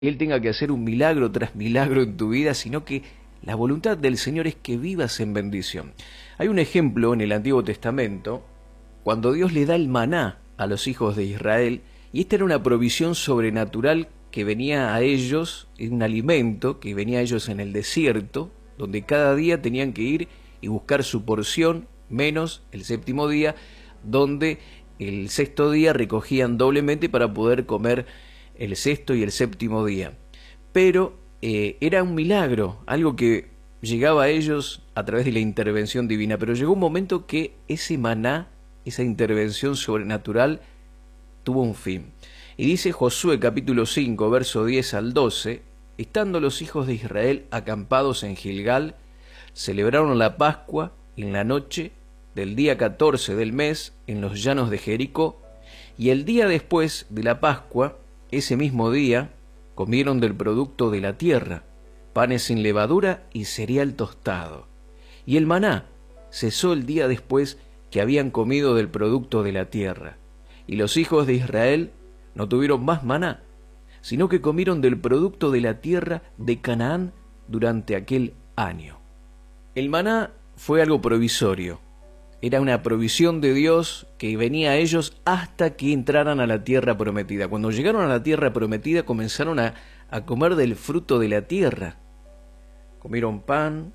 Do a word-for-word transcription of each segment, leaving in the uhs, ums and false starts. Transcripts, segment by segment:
Él tenga que hacer un milagro tras milagro en tu vida, sino que la voluntad del Señor es que vivas en bendición. Hay un ejemplo en el Antiguo Testamento, cuando Dios le da el maná a los hijos de Israel, y esta era una provisión sobrenatural que venía a ellos, un alimento que venía a ellos en el desierto, donde cada día tenían que ir y buscar su porción, menos el séptimo día, donde el sexto día recogían doblemente para poder comer el sexto y el séptimo día. Pero eh, era un milagro, algo que llegaba a ellos a través de la intervención divina, pero llegó un momento que ese maná, esa intervención sobrenatural, tuvo un fin. Y dice Josué capítulo cinco, verso diez al doce, estando los hijos de Israel acampados en Gilgal, celebraron la Pascua en la noche del día catorce del mes en los llanos de Jericó, y el día después de la Pascua, ese mismo día, comieron del producto de la tierra, panes sin levadura y cereal tostado. Y el maná cesó el día después que habían comido del producto de la tierra. Y los hijos de Israel no tuvieron más maná, sino que comieron del producto de la tierra de Canaán durante aquel año. El maná fue algo provisorio. Era una provisión de Dios que venía a ellos hasta que entraran a la tierra prometida. Cuando llegaron a la tierra prometida comenzaron a, a comer del fruto de la tierra. Comieron pan,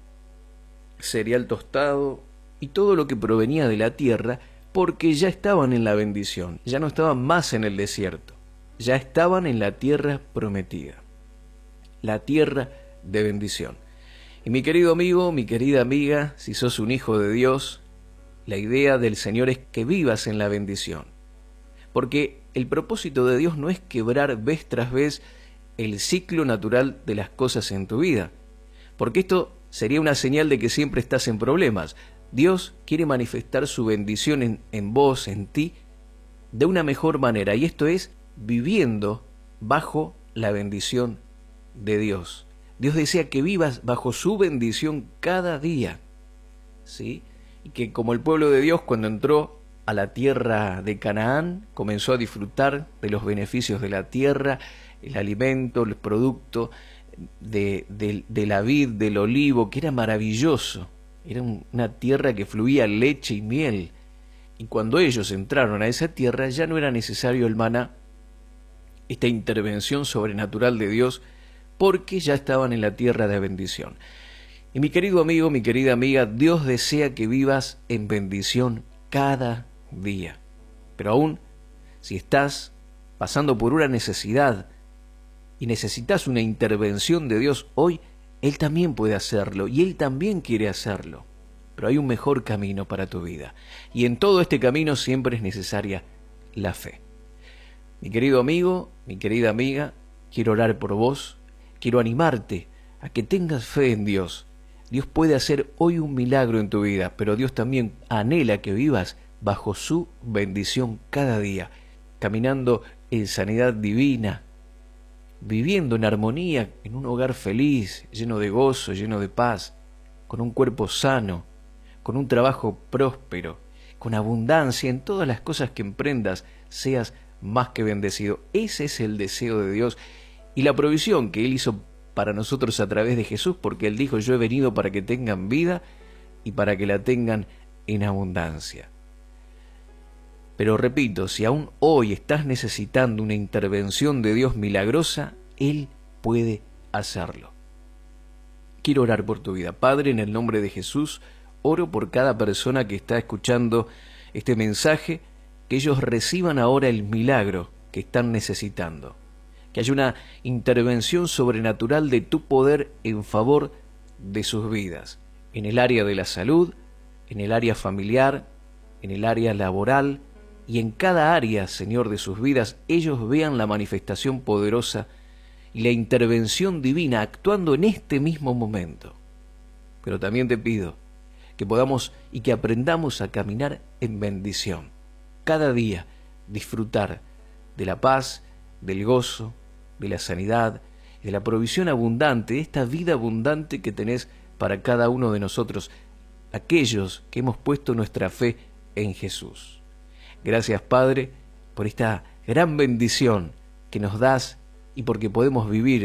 cereal tostado y todo lo que provenía de la tierra, porque ya estaban en la bendición, ya no estaban más en el desierto, ya estaban en la tierra prometida, la tierra de bendición. Y mi querido amigo, mi querida amiga, si sos un hijo de Dios, la idea del Señor es que vivas en la bendición, porque el propósito de Dios no es quebrar vez tras vez el ciclo natural de las cosas en tu vida, porque esto sería una señal de que siempre estás en problemas. Dios quiere manifestar su bendición en, en vos, en ti, de una mejor manera, y esto es viviendo bajo la bendición de Dios. Dios desea que vivas bajo su bendición cada día, ¿sí? Y que como el pueblo de Dios cuando entró a la tierra de Canaán, comenzó a disfrutar de los beneficios de la tierra, el alimento, el producto de, de, de la vid, del olivo, que era maravilloso. Era una tierra que fluía leche y miel. Y cuando ellos entraron a esa tierra ya no era necesario el maná, esta intervención sobrenatural de Dios, porque ya estaban en la tierra de bendición. Y mi querido amigo, mi querida amiga, Dios desea que vivas en bendición cada día. Pero aún, si estás pasando por una necesidad y necesitas una intervención de Dios hoy, Él también puede hacerlo y Él también quiere hacerlo. Pero hay un mejor camino para tu vida. Y en todo este camino siempre es necesaria la fe. Mi querido amigo, mi querida amiga, quiero orar por vos, quiero animarte a que tengas fe en Dios. Dios puede hacer hoy un milagro en tu vida, pero Dios también anhela que vivas bajo su bendición cada día, caminando en sanidad divina, viviendo en armonía, en un hogar feliz, lleno de gozo, lleno de paz, con un cuerpo sano, con un trabajo próspero, con abundancia en todas las cosas que emprendas, seas más que bendecido. Ese es el deseo de Dios y la provisión que Él hizo para nosotros a través de Jesús, porque Él dijo: yo he venido para que tengan vida y para que la tengan en abundancia. Pero repito, si aún hoy estás necesitando una intervención de Dios milagrosa, Él puede hacerlo. Quiero orar por tu vida. Padre, en el nombre de Jesús, oro por cada persona que está escuchando este mensaje, que ellos reciban ahora el milagro que están necesitando. Que haya una intervención sobrenatural de tu poder en favor de sus vidas, en el área de la salud, en el área familiar, en el área laboral y en cada área, Señor, de sus vidas, ellos vean la manifestación poderosa y la intervención divina actuando en este mismo momento. Pero también te pido que podamos y que aprendamos a caminar en bendición, cada día disfrutar de la paz, del gozo, de la sanidad, de la provisión abundante, de esta vida abundante que tenés para cada uno de nosotros, aquellos que hemos puesto nuestra fe en Jesús. Gracias, Padre, por esta gran bendición que nos das y porque podemos vivir